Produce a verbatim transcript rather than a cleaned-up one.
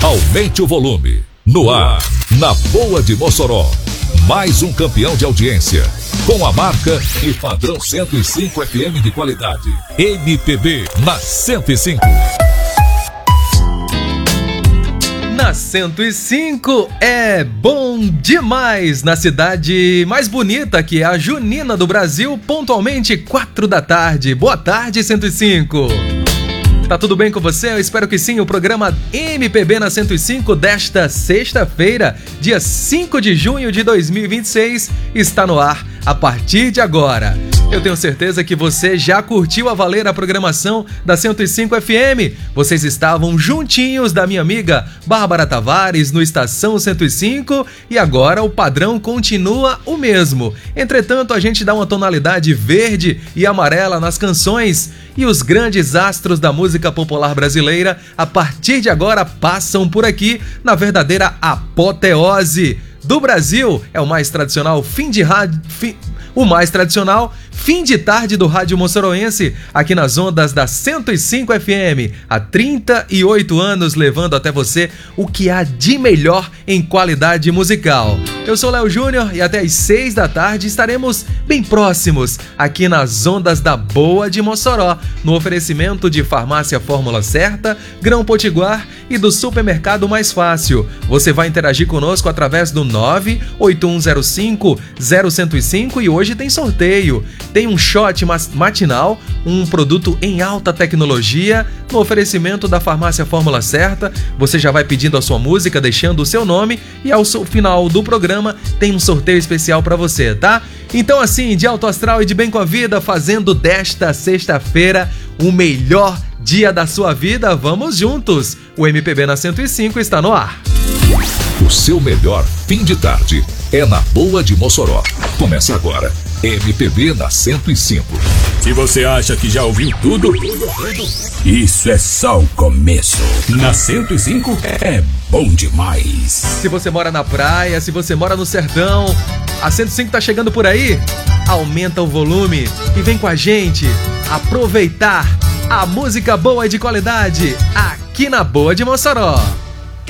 Aumente o volume. No ar, na Boa de Mossoró. Mais um campeão de audiência. Com a marca e padrão cento e cinco F M de qualidade. M P B na cento e cinco. Na cento e cinco é bom demais, na cidade mais bonita que é a Junina do Brasil, pontualmente quatro da tarde. Boa tarde, cento e cinco. Tá tudo bem com você? Eu espero que sim. O programa M P B na cento e cinco desta sexta-feira, dia cinco de junho de dois mil e vinte e seis, está no ar a partir de agora. Eu tenho certeza que você já curtiu a valer a programação da cento e cinco F M. Vocês estavam juntinhos da minha amiga Bárbara Tavares no Estação cento e cinco e agora o padrão continua o mesmo. Entretanto, a gente dá uma tonalidade verde e amarela nas canções e os grandes astros da música popular brasileira a partir de agora passam por aqui na verdadeira apoteose do Brasil. É o mais tradicional fim de rádio, fim, o mais tradicional fim de tarde do rádio moçoroense, aqui nas ondas da cento e cinco F M, há trinta e oito anos levando até você o que há de melhor em qualidade musical. Eu sou Léo Júnior e até às seis da tarde estaremos bem próximos aqui nas ondas da Boa de Mossoró, no oferecimento de Farmácia Fórmula Certa, Grão Potiguar e do Supermercado Mais Fácil. Você vai interagir conosco através do nove oito um zero cinco zero zero cinco e hoje tem sorteio. Tem um shot matinal, um produto em alta tecnologia, no oferecimento da Farmácia Fórmula Certa. Você já vai pedindo a sua música, deixando o seu nome e ao final do programa tem um sorteio especial para você, tá? Então assim, de alto astral e de bem com a vida, fazendo desta sexta-feira o melhor dia da sua vida, vamos juntos! O M P B na cento e cinco está no ar. O seu melhor fim de tarde é na Boa de Mossoró. Começa agora, M P B na cento e cinco. Se você acha que já ouviu tudo, isso é só o começo. Na cento e cinco é bom demais. Se você mora na praia, se você mora no sertão, a cento e cinco tá chegando por aí? Aumenta o volume e vem com a gente aproveitar a música boa e de qualidade aqui na Boa de Mossoró.